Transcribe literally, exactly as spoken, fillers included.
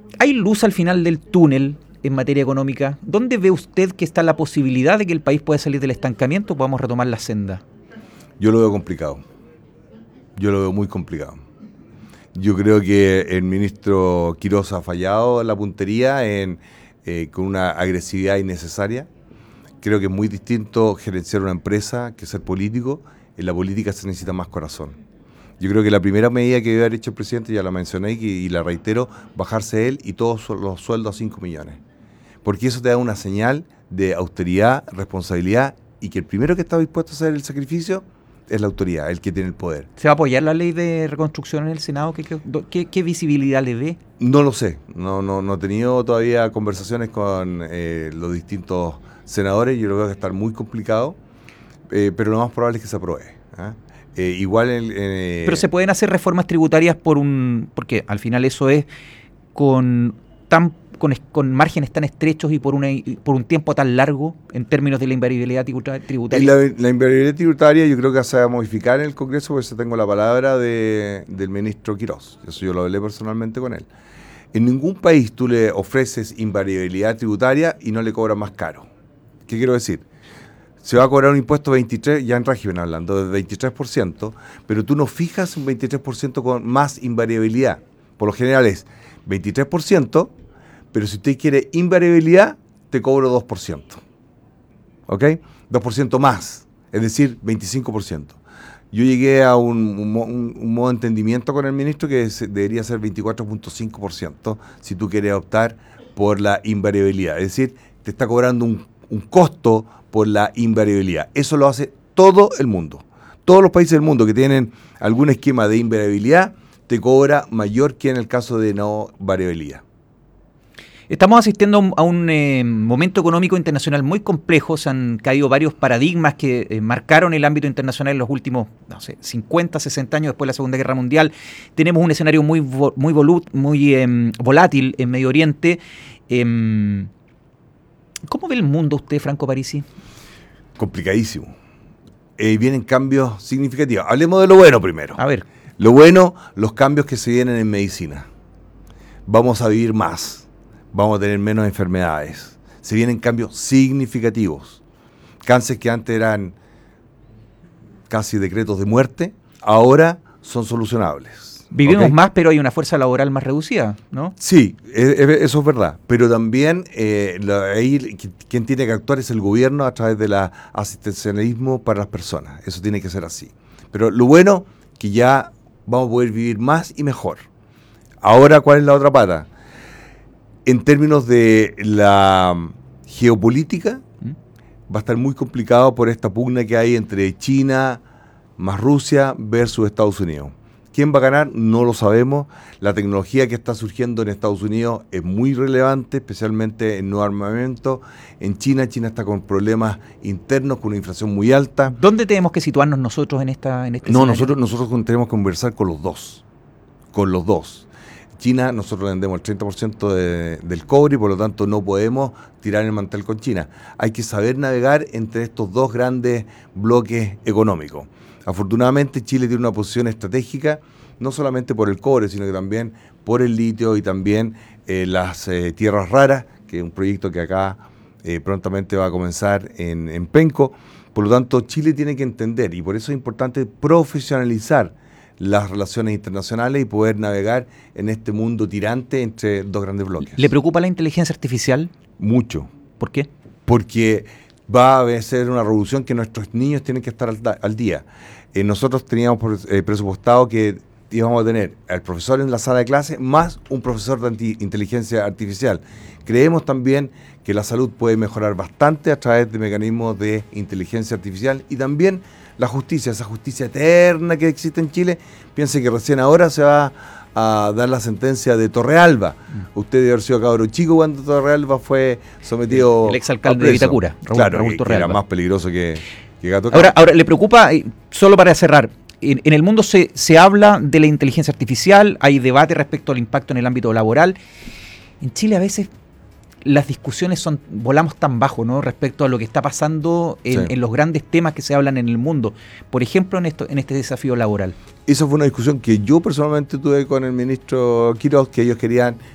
¿Hay luz al final del túnel en materia económica? ¿Dónde ve usted que está la posibilidad de que el país pueda salir del estancamiento o podamos retomar la senda? Yo lo veo complicado. Yo lo veo muy complicado. Yo creo que el ministro Quirós ha fallado en la puntería en, eh, con una agresividad innecesaria. Creo que es muy distinto gerenciar una empresa que ser político. En la política se necesita más corazón. Yo creo que la primera medida que debe haber hecho el presidente, ya la mencioné y, y la reitero, bajarse él y todos los sueldos a cinco millones. Porque eso te da una señal de austeridad, responsabilidad y que el primero que está dispuesto a hacer el sacrificio es la autoridad, el que tiene el poder. ¿Se va a apoyar la ley de reconstrucción en el Senado? ¿Qué, qué, qué, qué visibilidad le ve? No lo sé, no, no, no he tenido todavía conversaciones con eh, los distintos senadores, yo lo veo que estar muy complicado, eh, pero lo más probable es que se apruebe. ¿eh? Eh, igual el, eh, Pero se pueden hacer reformas tributarias por un... porque al final eso es con tan con, con márgenes tan estrechos y por una por un tiempo tan largo en términos de la invariabilidad tributaria. Y la, la invariabilidad tributaria yo creo que se va a modificar en el Congreso, porque yo tengo la palabra de, del ministro Quirós. Eso yo lo hablé personalmente con él. En ningún país tú le ofreces invariabilidad tributaria y no le cobras más caro. ¿Qué quiero decir? Se va a cobrar un impuesto veintitrés, ya en régimen hablando, de veintitrés por ciento, pero tú no fijas un veintitrés por ciento con más invariabilidad. Por lo general es veintitrés por ciento, pero si usted quiere invariabilidad, te cobro dos por ciento. ¿Ok? dos por ciento más, es decir, veinticinco por ciento. Yo llegué a un, un, un modo de entendimiento con el ministro que es, debería ser veinticuatro punto cinco por ciento si tú quieres optar por la invariabilidad. Es decir, te está cobrando un, un costo por la invariabilidad. Eso lo hace todo el mundo. Todos los países del mundo que tienen algún esquema de invariabilidad te cobra mayor que en el caso de no variabilidad. Estamos asistiendo a un eh, momento económico internacional muy complejo. Se han caído varios paradigmas que eh, marcaron el ámbito internacional en los últimos, no sé, cincuenta, sesenta años después de la Segunda Guerra Mundial. Tenemos un escenario muy, muy, volut, muy eh, volátil en Medio Oriente. Eh, ¿Cómo ve el mundo usted, Franco Parisi? Complicadísimo. Eh, vienen cambios significativos. Hablemos de lo bueno primero. A ver. Lo bueno, los cambios que se vienen en medicina. Vamos a vivir más. Vamos a tener menos enfermedades. Se vienen cambios significativos. Cánceres que antes eran casi decretos de muerte, ahora son solucionables. Vivimos ¿okay? más, pero hay una fuerza laboral más reducida, ¿no? Sí, eso es verdad. Pero también eh, la, ahí quien tiene que actuar es el gobierno a través del asistencialismo para las personas. Eso tiene que ser así. Pero lo bueno, que ya vamos a poder vivir más y mejor. Ahora, ¿cuál es la otra pata? En términos de la geopolítica, ¿Mm? va a estar muy complicado por esta pugna que hay entre China más Rusia versus Estados Unidos. ¿Quién va a ganar? No lo sabemos. La tecnología que está surgiendo en Estados Unidos es muy relevante, especialmente en nuevo armamento. En China, China está con problemas internos, con una inflación muy alta. ¿Dónde tenemos que situarnos nosotros en esta en este No, escenario? nosotros, nosotros tenemos que conversar con los dos. Con los dos. China, nosotros vendemos el treinta por ciento de, del cobre y por lo tanto no podemos tirar el mantel con China. Hay que saber navegar entre estos dos grandes bloques económicos. Afortunadamente Chile tiene una posición estratégica, no solamente por el cobre, sino que también por el litio y también eh, las eh, tierras raras, que es un proyecto que acá eh, prontamente va a comenzar en, en Penco. Por lo tanto, Chile tiene que entender, y por eso es importante profesionalizar las relaciones internacionales y poder navegar en este mundo tirante entre dos grandes bloques. ¿Le preocupa la inteligencia artificial? Mucho. ¿Por qué? Porque va a ser una revolución que nuestros niños tienen que estar al, al día. Eh, nosotros teníamos eh, presupuestado que íbamos a tener al profesor en la sala de clase más un profesor de anti- inteligencia artificial. Creemos también que la salud puede mejorar bastante a través de mecanismos de inteligencia artificial y también la justicia, esa justicia eterna que existe en Chile. Piense que recién ahora se va a dar la sentencia de Torrealba. Mm. Usted debe haber sido cabro chico cuando Torrealba fue sometido. El exalcalde de Vitacura, Raúl, claro, Raúl Torrealba. Que era más peligroso que, que Gato. Ahora, ahora, le preocupa, solo para cerrar, en, en el mundo se, se habla de la inteligencia artificial, hay debate respecto al impacto en el ámbito laboral. En Chile a veces las discusiones son, volamos tan bajo, ¿no? Respecto a lo que está pasando en, sí. en los grandes temas que se hablan en el mundo. Por ejemplo, en esto, en este desafío laboral. Esa fue una discusión que yo personalmente tuve con el ministro Quirós, que ellos querían